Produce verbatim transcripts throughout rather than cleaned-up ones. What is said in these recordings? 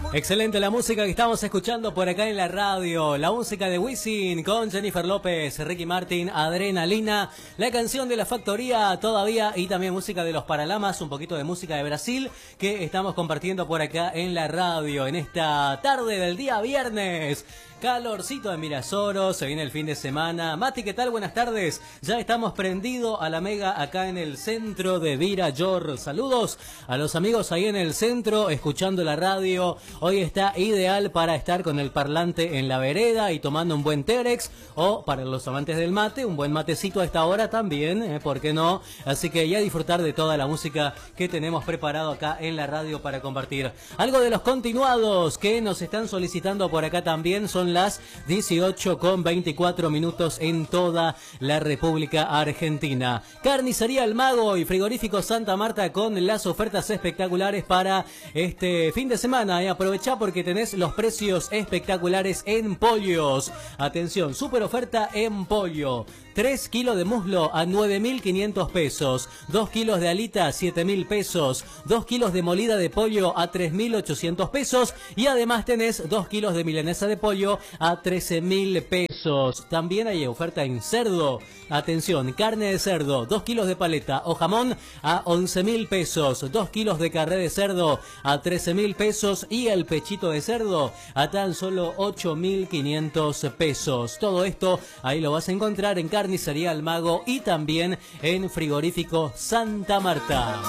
Excelente la música que estamos escuchando por acá en la radio. La música de Wisin con Jennifer López, Ricky Martin, Adrenalina. La canción de La Factoría todavía y también música de Los Paralamas. Un poquito de música de Brasil que estamos compartiendo por acá en la radio. En esta tarde del día viernes. Calorcito de Mirasoro, se viene el fin de semana. Mati, ¿qué tal? Buenas tardes. Ya estamos prendido a la mega acá en el centro de Virayor. Saludos a los amigos ahí en el centro, escuchando la radio. Hoy está ideal para estar con el parlante en la vereda y tomando un buen Terex. O para los amantes del mate, un buen matecito a esta hora también, ¿eh? ¿Por qué no? Así que ya disfrutar de toda la música que tenemos preparado acá en la radio para compartir. Algo de los continuados que nos están solicitando por acá también son las dieciocho con veinticuatro minutos en toda la República Argentina. Carnicería El Mago y Frigorífico Santa Marta con las ofertas espectaculares para este fin de semana. Y aprovecha porque tenés los precios espectaculares en pollos. Atención, super oferta en pollo. tres kilos de muslo a nueve mil quinientos pesos. dos kilos de alita a siete mil pesos. dos kilos de molida de pollo a tres mil ochocientos pesos. Y además tenés dos kilos de milanesa de pollo a trece mil pesos. También hay oferta en cerdo. Atención, carne de cerdo, dos kilos de paleta o jamón a once mil pesos. dos kilos de carré de cerdo a trece mil pesos. Y el pechito de cerdo a tan solo ocho mil quinientos pesos. Todo esto ahí lo vas a encontrar en Carnicería El Mago y también en Frigorífico Santa Marta.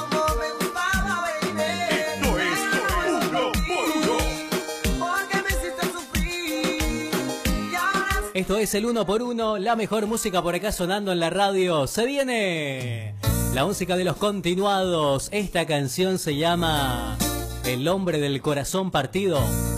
Esto es el uno por uno, la mejor música por acá sonando en la radio. Se viene la música de los continuados. Esta canción se llama El hombre del corazón partido.